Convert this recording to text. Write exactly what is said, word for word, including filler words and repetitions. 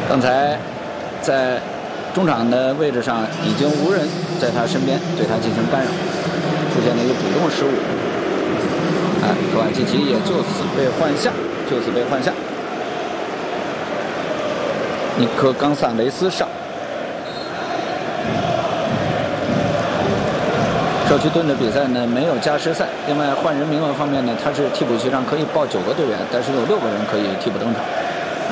刚才在中场的位置上已经无人在他身边对他进行干扰，出现了一个主动失误。哎，科瓦契奇也就此被换下，就此被换下。尼科冈萨雷斯上。社区盾的比赛呢没有加时赛，另外换人名额方面呢，他是替补席上可以报九个队员，但是有六个人可以替补登场。